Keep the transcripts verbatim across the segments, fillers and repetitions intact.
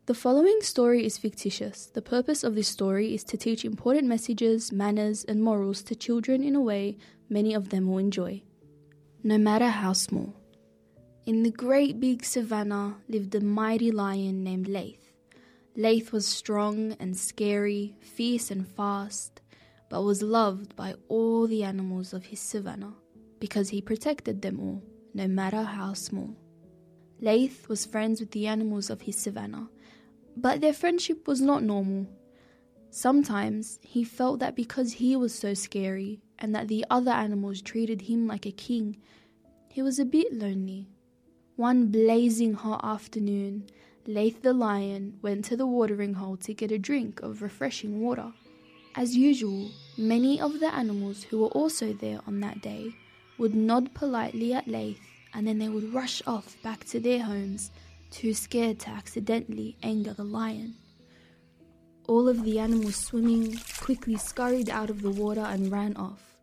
The following story is fictitious. The purpose of this story is to teach important messages, manners, and morals to children in a way many of them will enjoy. No matter how small. In the great big savannah lived a mighty lion named Leith. Leith was strong and scary, fierce and fast, but was loved by all the animals of his savannah because he protected them all, no matter how small. Leith was friends with the animals of his savannah, but their friendship was not normal. Sometimes he felt that because he was so scary and that the other animals treated him like a king, he was a bit lonely. One blazing hot afternoon, Leith the lion went to the watering hole to get a drink of refreshing water. As usual, many of the animals who were also there on that day would nod politely at Leith, and then they would rush off back to their homes, too scared to accidentally anger the lion. All of the animals swimming quickly scurried out of the water and ran off.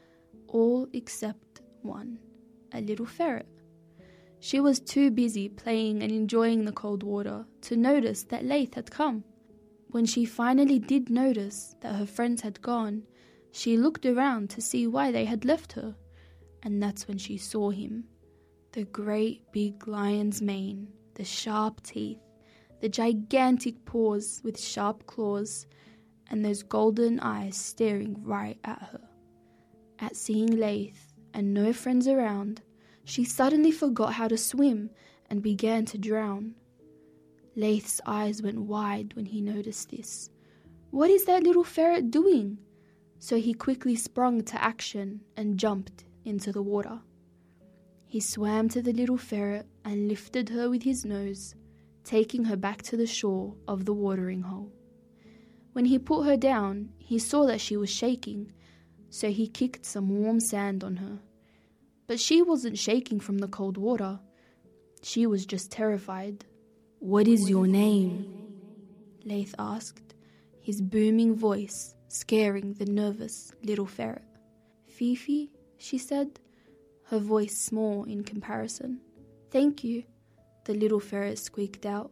All except one, a little ferret. She was too busy playing and enjoying the cold water to notice that Leith had come. When she finally did notice that her friends had gone, she looked around to see why they had left her, and that's when she saw him. The great big lion's mane, the sharp teeth, the gigantic paws with sharp claws, and those golden eyes staring right at her. At seeing Leith and no friends around, she suddenly forgot how to swim and began to drown. Leith's eyes went wide when he noticed this. What is that little ferret doing? So he quickly sprung to action and jumped into the water. He swam to the little ferret and lifted her with his nose, taking her back to the shore of the watering hole. When he put her down, he saw that she was shaking, so he kicked some warm sand on her. But she wasn't shaking from the cold water. She was just terrified. "What is your name?" Leith asked, his booming voice scaring the nervous little ferret. "Fifi," she said, her voice small in comparison. "Thank you," the little ferret squeaked out.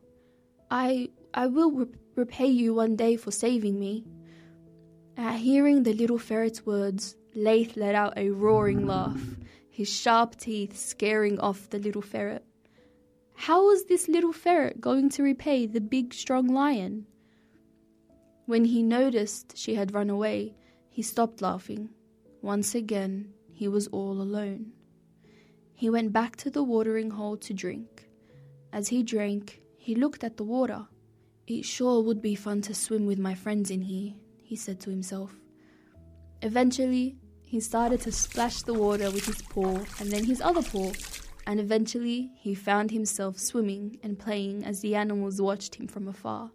I I will re- repay you one day for saving me." At hearing the little ferret's words, Leith let out a roaring laugh, his sharp teeth scaring off the little ferret. How was this little ferret going to repay the big strong lion? When he noticed she had run away, he stopped laughing. Once again, he was all alone. He went back to the watering hole to drink. As he drank, he looked at the water. "It sure would be fun to swim with my friends in here," he said to himself. Eventually, he started to splash the water with his paw and then his other paw, and eventually he found himself swimming and playing as the animals watched him from afar.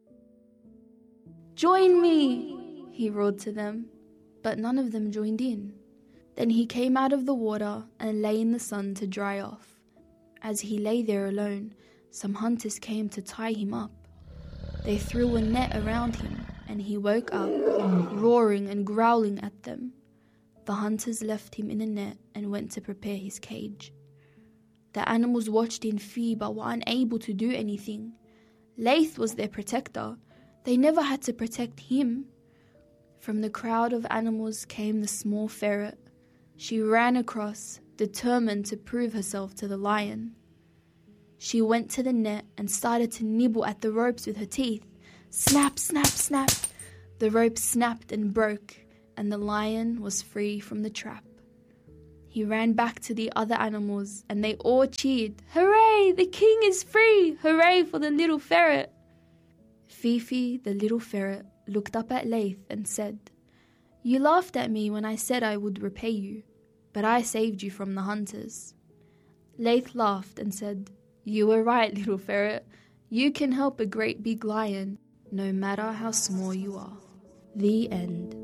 "Join me!" he roared to them, but none of them joined in. Then he came out of the water and lay in the sun to dry off. As he lay there alone, some hunters came to tie him up. They threw a net around him, and he woke up, roaring and growling at them. The hunters left him in a net and went to prepare his cage. The animals watched in fear but were unable to do anything. Leith was their protector. They never had to protect him. From the crowd of animals came the small ferret. She ran across, determined to prove herself to the lion. She went to the net and started to nibble at the ropes with her teeth. Snap, snap, snap. The rope snapped and broke, and the lion was free from the trap. He ran back to the other animals, and they all cheered. "Hooray! The king is free! Hooray for the little ferret!" Fifi, the little ferret, looked up at Leith and said, "You laughed at me when I said I would repay you, but I saved you from the hunters." Leith laughed and said, "You were right, little ferret. You can help a great big lion, no matter how small you are." The end.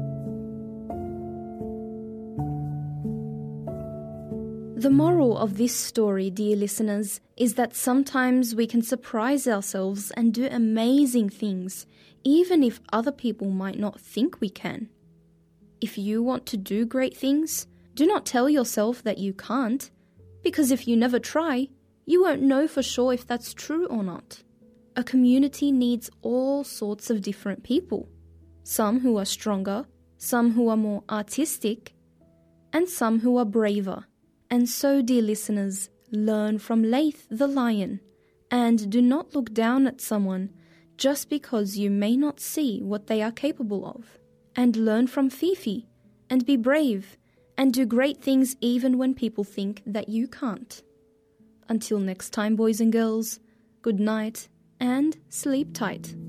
The moral of this story, dear listeners, is that sometimes we can surprise ourselves and do amazing things, even if other people might not think we can. If you want to do great things, do not tell yourself that you can't, because if you never try, you won't know for sure if that's true or not. a community needs all sorts of different people. Some who are stronger, some who are more artistic, and some who are braver. And so, dear listeners, learn from Leith the lion, and do not look down at someone just because you may not see what they are capable of. And learn from Fifi, and be brave, and do great things even when people think that you can't. Until next time, boys and girls, good night and sleep tight.